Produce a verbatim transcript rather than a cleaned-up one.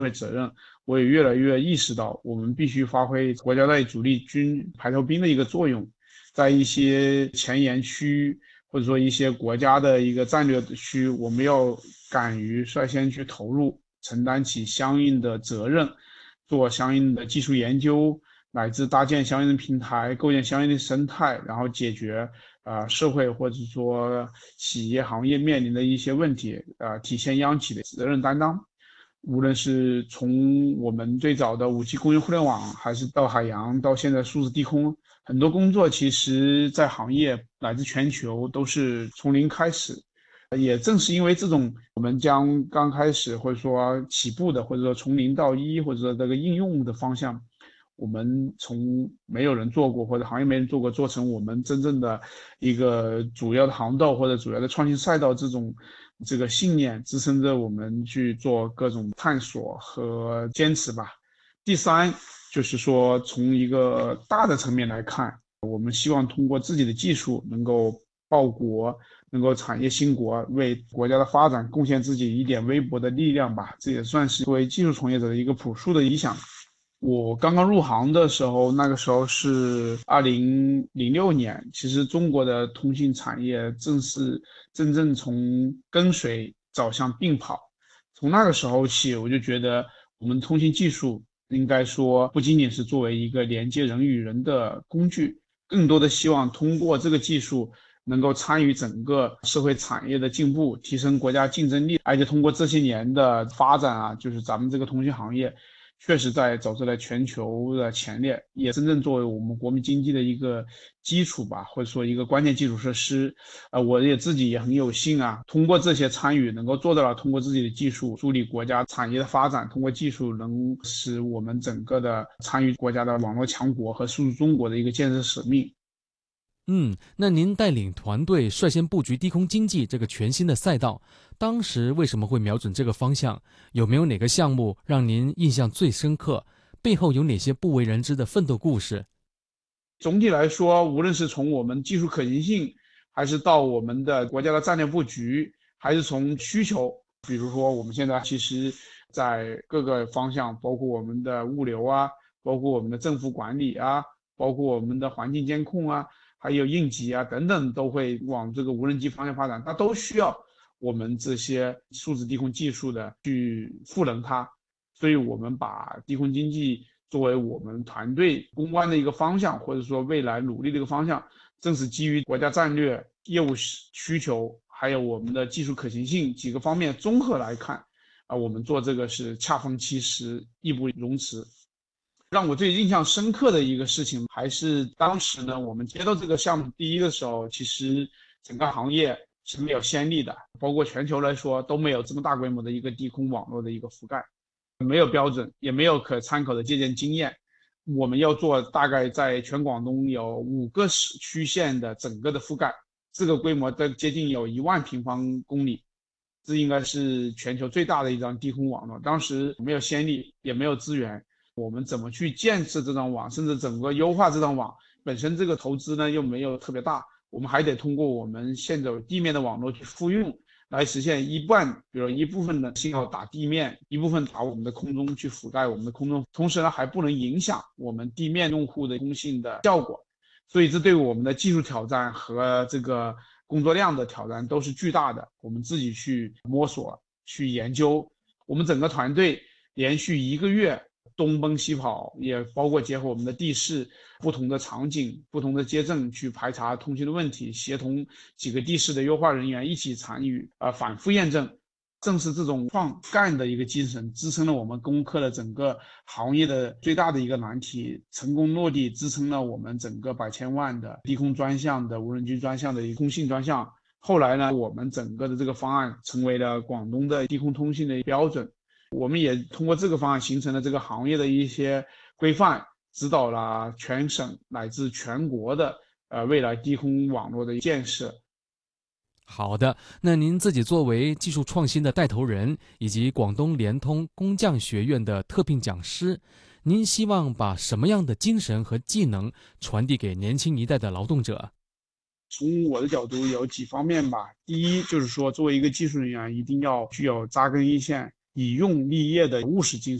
会责任，我也越来越意识到，我们必须发挥国家队主力军排头兵的一个作用，在一些前沿区或者说一些国家的一个战略区，我们要敢于率先去投入，承担起相应的责任，做相应的技术研究，乃至搭建相应的平台，构建相应的生态，然后解决呃社会或者说企业行业面临的一些问题，呃，体现央企的责任担当。无论是从我们最早的五 G 工业互联网，还是到海洋，到现在数字低空，很多工作其实在行业乃至全球都是从零开始。也正是因为这种，我们将刚开始或者说起步的，或者说从零到一，或者说这个应用的方向，我们从没有人做过或者行业没人做过，做成我们真正的一个主要的航道或者主要的创新赛道，这种这个信念支撑着我们去做各种探索和坚持吧。第三，就是说从一个大的层面来看，我们希望通过自己的技术能够报国，能够产业兴国，为国家的发展贡献自己一点微薄的力量吧。这也算是作为技术从业者的一个朴素的理想。我刚刚入行的时候，那个时候是二零零六年，其实中国的通信产业正是真正从跟随走向并跑。从那个时候起，我就觉得我们通信技术应该说不仅仅是作为一个连接人与人的工具，更多的希望通过这个技术能够参与整个社会产业的进步，提升国家竞争力。而且通过这些年的发展啊，就是咱们这个通信行业确实在走在了全球的前列，也真正作为我们国民经济的一个基础吧，或者说一个关键基础设施。呃，我也自己也很有幸啊，通过这些参与，能够做到了通过自己的技术助力国家产业的发展，通过技术能使我们整个的参与国家的网络强国和数字中国的一个建设使命。 嗯，那您带领团队率先布局低空经济这个全新的赛道，当时为什么会瞄准这个方向？有没有哪个项目让您印象最深刻？背后有哪些不为人知的奋斗故事？ 总体来说，无论是从我们技术可行性，还是到我们的国家的战略布局，还是从需求，比如说我们现在其实在各个方向，包括我们的物流啊，包括我们的政府管理啊，包括我们的环境监控啊，还有应急啊等等，都会往这个无人机方向发展，它都需要我们这些数字低空技术的去赋能它。所以我们把低空经济作为我们团队攻关的一个方向，或者说未来努力的一个方向，正是基于国家战略、业务需求，还有我们的技术可行性几个方面综合来看，啊，我们做这个是恰逢其时，义不容辞。让我最印象深刻的一个事情，还是当时呢，我们接到这个项目第一的时候，其实整个行业是没有先例的，包括全球来说都没有这么大规模的一个低空网络的一个覆盖。没有标准，也没有可参考的借鉴经验。我们要做大概在全广东有五个市区县的整个的覆盖，这个规模的接近有一万平方公里，这应该是全球最大的一张低空网络。当时没有先例，也没有资源，我们怎么去建设这张网，甚至整个优化这张网，本身这个投资呢又没有特别大，我们还得通过我们现有地面的网络去复用，来实现一半，比如一部分的信号打地面，一部分打我们的空中去覆盖我们的空中，同时呢还不能影响我们地面用户的通信的效果，所以这对我们的技术挑战和这个工作量的挑战都是巨大的，我们自己去摸索去研究，我们整个团队连续一个月东奔西跑，也包括结合我们的地势、不同的场景、不同的街镇去排查通信的问题，协同几个地势的优化人员一起参与，呃，反复验证。正是这种创干的一个精神，支撑了我们攻克了整个行业的最大的一个难题，成功落地，支撑了我们整个百千万的低空专项的无人机专项的一个通信专项。后来呢，我们整个的这个方案成为了广东的低空通信的标准。我们也通过这个方案形成了这个行业的一些规范，指导了全省乃至全国的呃未来低空网络的建设。 好的，那您自己作为技术创新的带头人，以及广东联通工匠学院的特聘讲师，您希望把什么样的精神和技能传递给年轻一代的劳动者？ 从我的角度有几方面吧。第一就是说，作为一个技术人员，一定要具有扎根一线、 以用立业的务实精神。